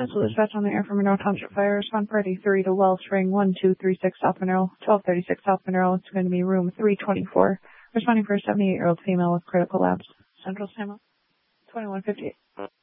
Central dispatch on the air from Monroe Township Fire. Respond party 3 to Wellspring 1236 South Monroe, 1236 South Monroe. It's going to be room 324. Responding for a 78-year-old female with critical labs. Central Sam 2158.